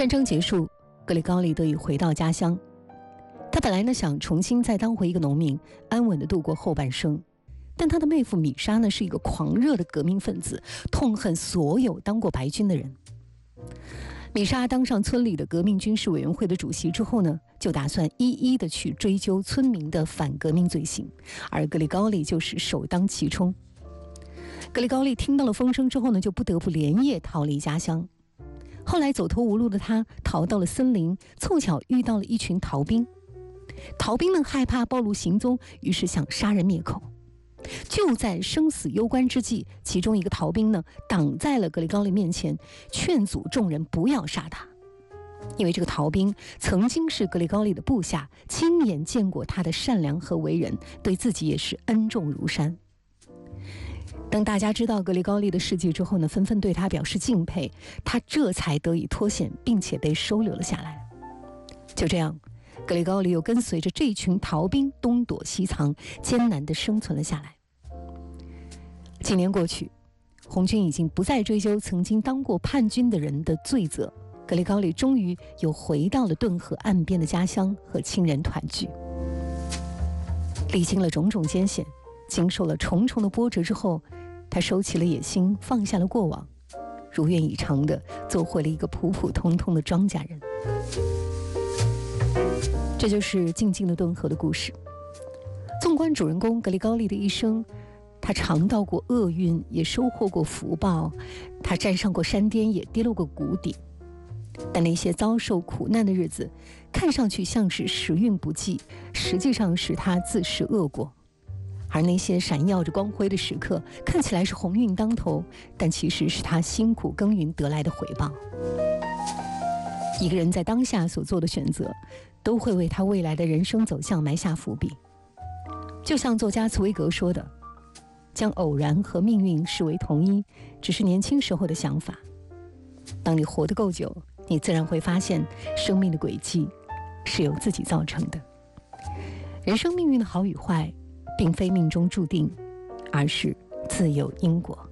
战争结束，格里高利得以回到家乡。他本来呢想重新再当回一个农民，安稳地度过后半生。但他的妹夫米沙呢是一个狂热的革命分子，痛恨所有当过白军的人。米沙当上村里的革命军事委员会的主席之后呢，就打算一一的去追究村民的反革命罪行，而格里高利就是首当其冲。格里高利听到了风声之后呢，就不得不连夜逃离家乡。后来走投无路的他逃到了森林，凑巧遇到了一群逃兵。逃兵们害怕暴露行踪，于是想杀人灭口。就在生死攸关之际，其中一个逃兵呢挡在了格里高利面前，劝阻众人不要杀他。因为这个逃兵曾经是格里高利的部下，亲眼见过他的善良和为人，对自己也是恩重如山。当大家知道格里高利的事迹之后呢，纷纷对他表示敬佩，他这才得以脱险，并且被收留了下来。就这样，格里高利又跟随着这群逃兵东躲西藏，艰难地生存了下来。几年过去，红军已经不再追究曾经当过叛军的人的罪责，格里高利终于又回到了顿河岸边的家乡，和亲人团聚。历经了种种艰险，经受了重重的波折之后，他收起了野心，放下了过往，如愿以偿地做回了一个普普通通的庄稼人。这就是静静的顿河的故事。纵观主人公格里高利的一生，他尝到过厄运，也收获过福报，他站上过山巅，也跌落过谷底。但那些遭受苦难的日子，看上去像是时运不济，实际上是他自食恶果。而那些闪耀着光辉的时刻，看起来是鸿运当头，但其实是他辛苦耕耘得来的回报。一个人在当下所做的选择，都会为他未来的人生走向埋下伏笔。就像作家茨威格说的，将偶然和命运视为同一，只是年轻时候的想法。当你活得够久，你自然会发现生命的轨迹是由自己造成的。人生命运的好与坏，并非命中注定，而是自有因果。